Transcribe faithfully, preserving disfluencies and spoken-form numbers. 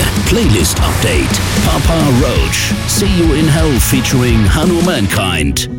Playlist Update. Papa Roach, See You in Hell featuring Hanumankind.